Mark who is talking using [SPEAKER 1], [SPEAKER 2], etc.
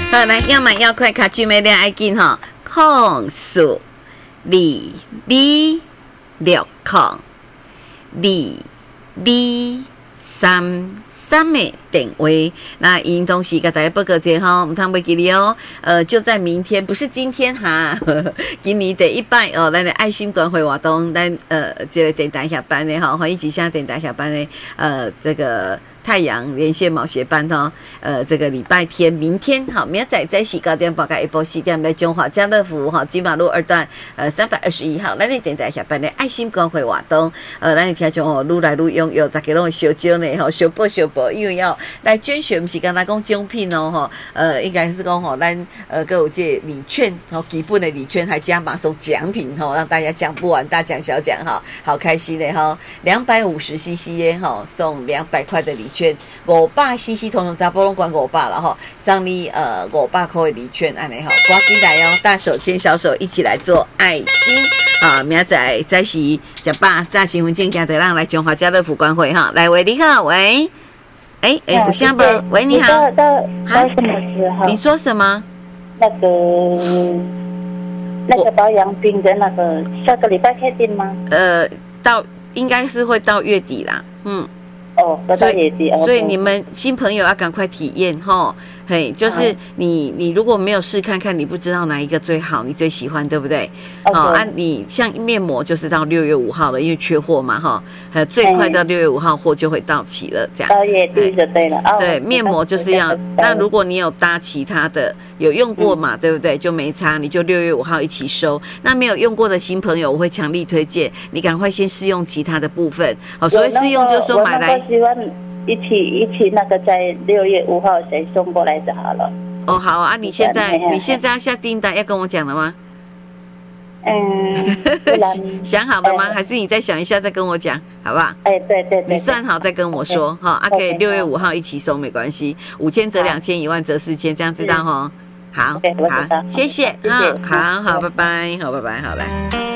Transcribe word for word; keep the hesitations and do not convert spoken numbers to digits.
[SPEAKER 1] 好，来要买要快，卡住没亮爱紧哈，控数二二六控二二三三的电话，那因同时给大家报告一下哈，唔通袂记哩哦。呃，就在明天，不是今天哈，呵呵今年第一摆哦，咱的爱心关怀活动，咱呃这个电台下班的哈，欢迎几下电台下班的呃这个。太阳连线毛鞋班哈，呃，这个礼拜天，明天好，明仔载是九点半到一波四点，在中华家乐福哈金马路二段呃三百二十一号，咱的电台下班的爱心关怀活动，呃，咱的听众哦，愈来愈踊跃，大家拢小奖呢吼，小报小报，因为要来捐选，不是刚才讲奖品哦吼，呃，应该是讲吼，咱呃各有这礼券，吼基本的礼券还加码送奖品吼，让大家讲不完，大奖小奖哈，好开心的哈，两百五十 C C 的哈，送两百块的礼券。五百 C C 通通查甫拢管五百了哈，送你呃五百块的礼券，安尼哈，赶紧来哦，大手牵小手一起来做爱心啊！明仔载是食饱，炸新闻见家的让来中华家乐福关会哈，来喂你好，喂，哎哎不像不，喂你好，
[SPEAKER 2] 到到到什么时候？
[SPEAKER 1] 你说什么？
[SPEAKER 2] 那个那个保养品的那个下个礼拜确定吗？
[SPEAKER 1] 呃，到应该是会到月底啦，嗯。
[SPEAKER 2] 哦，所以
[SPEAKER 1] 所以你们新朋友要赶快体验哈，嘿，就是你你如果没有试看看，你不知道哪一个最好，你最喜欢，对不对？好、哦、啊，你像面膜就是到六月五号了，因为缺货嘛哈，呃，最快到六月五号货就会到期了，这样。到
[SPEAKER 2] 月底就对了。哦、
[SPEAKER 1] 对，面膜就是要，那如果你有搭其他的，有用过嘛，嗯、对不对？就没差，你就六月五号一起收。那没有用过的新朋友，我会强力推荐你赶快先试用其他的部分。好，所谓试用就是说买来。
[SPEAKER 2] 希望一起一起那个在六月五号谁送过来就好了。
[SPEAKER 1] 哦，好啊，你现在你现在要下订单，要跟我讲了吗？
[SPEAKER 2] 嗯，
[SPEAKER 1] 想好了吗？还是你再想一下再跟我讲，好不好？
[SPEAKER 2] 哎，对对对，
[SPEAKER 1] 你算好再跟我说哈。啊，可以六月五号一起收没关系，五千折两千，一万折四千，这样知道哈？好，好，谢谢，好好好，拜拜，好，拜拜，好来。